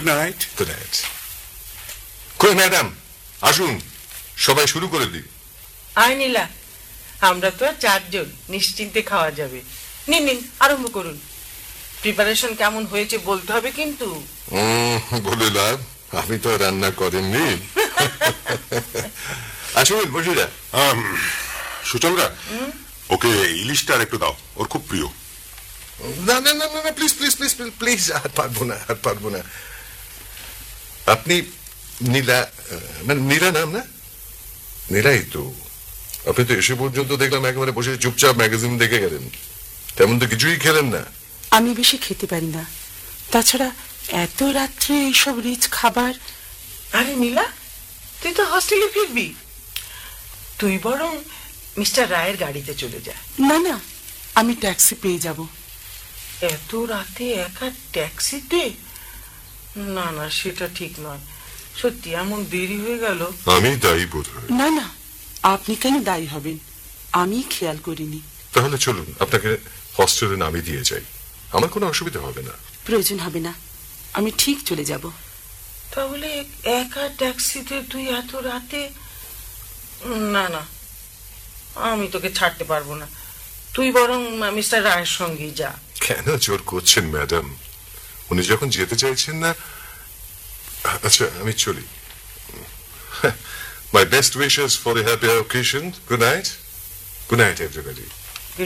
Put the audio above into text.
Good night. Good night. কই madam, আসুন, সবাই শুরু করে দিই। আয় নীলা, আমরা তো আর 4 জন, নিশ্চিন্তে খাওয়া যাবে। নিন নিন, আরম্ভ করুন। প্রিপারেশন কেমন হয়েছে বলতে হবে কিন্তু। বলে লাভ, আমি তো রান্না করেননি। আসুন, বসে যা। সুচন্দ্রা, ওকে ইলিশটা আর একটু দাও, ওর খুব প্রিয়। না না না না, প্লিজ প্লিজ প্লিজ প্লিজ, আর পারবো না, আর পারবো না। আপনি নীলা, মানে নীলা নাম না? নীলাই তো। আপনি তো এসে পর্যন্ত দেখলাম একেবারে বসে চুপচাপ ম্যাগাজিন দেখে গেলেন, তেমন তো কিছুই খেলেন না। আমি বেশি খেতে পারি না, তাছাড়া এত রাত্রে এইসব রিচ খাবার। আরে নীলা, তুই তো হস্টেলে ফিরবি, তুই বরং মিস্টার রায়ের গাড়িতে চলে যা। না না, আমি ট্যাক্সি পেয়ে যাব। এত রাতে একা ট্যাক্সিতে? না না, সেটা ঠিক নয়। সত্যি এমন দেরি হয়ে গেল। আমি দায়ী বোধ হয়। না না, আপনি কেন দায়ী হবেন? আমি খেয়াল করিনি। তাহলে চলুন, আপনাকে হস্টেলে নামিয়ে দিয়ে যাই, আমার কোনো অসুবিধা হবে না। প্রয়োজন হবে না, আমি ঠিক চলে যাব। তাহলে একা ট্যাক্সিতে তুই এত রাতে? না না, আমি তোকে ছাড়তে পারবো না। তুই বরং মিস্টার রায়ের সঙ্গেই যা। কেন জোর করছেন ম্যাডাম? উনি যখন যেতে চাইছেন না। আচ্ছা, আমি চলি। My best wishes for the happy occasion. Good night. Good night, everybody.